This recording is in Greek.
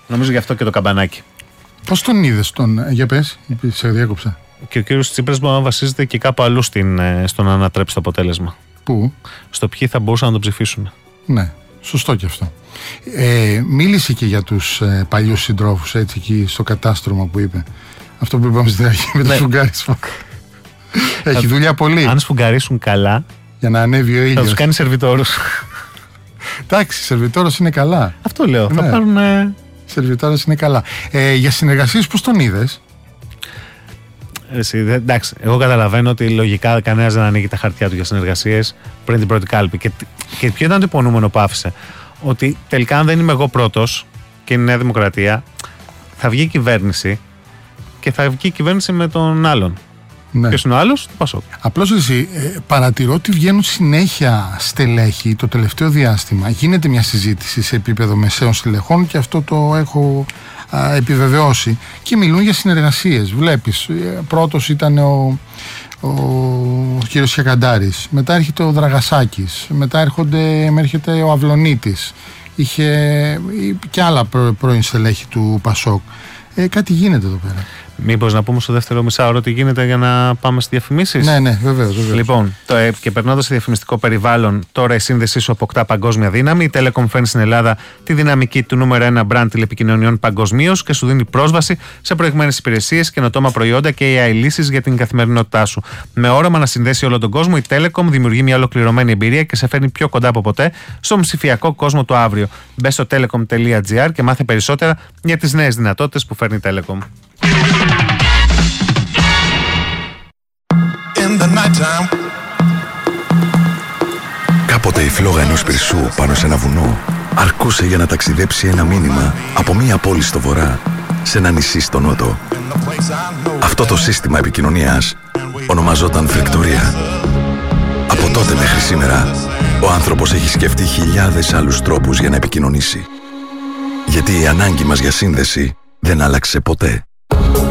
Νομίζω γι' αυτό και το καμπανάκι. Πώς τον είδες για πες, σε διέκοψα. Και ο κύριος Τσίπρας μπορεί να βασίζεται και κάπου αλλού στο να ανατρέψει το αποτέλεσμα. Πού? Στο ποιοι θα μπορούσαν να το ψηφίσουν. Ναι, σωστό και αυτό. Μίλησε και για τους παλιούς συντρόφους, έτσι, εκεί στο κατάστρωμα που είπε. Αυτό που είπαμε στην αρχή με το σφουγγάρισμα. Έχει δουλειά πολύ. Αν σφουγγαρίσουν καλά, για να ανέβει ο ήλιος, θα τους κάνει σερβιτόρους. Εντάξει, σερβιτόρος είναι καλά. Αυτό λέω. Ναι. Θα πάρουν. Σερβιτόρος είναι καλά. Για συνεργασίες, πώς τον είδες? Εντάξει, εγώ καταλαβαίνω ότι λογικά κανένας δεν ανοίγει τα χαρτιά του για συνεργασίες πριν την πρώτη κάλπη. Και ποιο ήταν το υπονοούμενο που άφησε? Ότι τελικά, αν δεν είμαι εγώ πρώτος και είναι η Νέα Δημοκρατία, θα βγει η κυβέρνηση και θα βγει η κυβέρνηση με τον άλλον. Ναι. Ποιος είναι ο άλλος? Το Πασόκ. Απλώς εσύ, παρατηρώ ότι βγαίνουν συνέχεια στελέχη το τελευταίο διάστημα. Γίνεται μια συζήτηση σε επίπεδο μεσαίων στελεχών και αυτό το έχω επιβεβαιώσει. Και μιλούν για συνεργασίες. Βλέπεις, πρώτος ήταν ο κύριος Χιακαντάρης, μετά έρχεται ο Δραγασάκης, μετά έρχεται ο Αυλονίτης. Είχε και άλλα πρώην στελέχη του Πασόκ. Κάτι γίνεται εδώ πέρα. Μήπως να πούμε στο δεύτερο μισάωρο τι γίνεται για να πάμε στις διαφημίσεις? Ναι, βεβαίως. Λοιπόν, και περνώντας σε διαφημιστικό περιβάλλον, τώρα η σύνδεσή σου αποκτά παγκόσμια δύναμη. Η Telecom φέρνει στην Ελλάδα τη δυναμική του νούμερο 1 brand τηλεπικοινωνιών παγκοσμίως και σου δίνει πρόσβαση σε προηγμένες υπηρεσίες, καινοτόμα προϊόντα και AI λύσεις για την καθημερινότητά σου. Με όραμα να συνδέσει όλο τον κόσμο, η Telecom δημιουργεί μια ολοκληρωμένη εμπειρία και σε φέρνει πιο κοντά από ποτέ στον ψηφιακό κόσμο του αύριο. Μπες στο telecom.gr και μάθε περισσότερα για τις νέες δυνατότητες που φέρνει η Telecom. Κάποτε η φλόγα ενός πυρσού πάνω σε ένα βουνό αρκούσε για να ταξιδέψει ένα μήνυμα από μία πόλη στο βορρά σε ένα νησί στο νότο. Αυτό το σύστημα επικοινωνίας ονομαζόταν φρεκτορία. Από τότε μέχρι σήμερα ο άνθρωπος έχει σκεφτεί χιλιάδες άλλους τρόπους για να επικοινωνήσει. Γιατί η ανάγκη μας για σύνδεση δεν άλλαξε ποτέ.